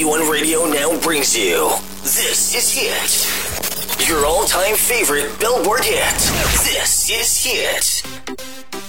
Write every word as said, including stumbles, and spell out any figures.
B one Radio now brings you. This is Hit. Your all-time favorite Billboard hit. This is Hit.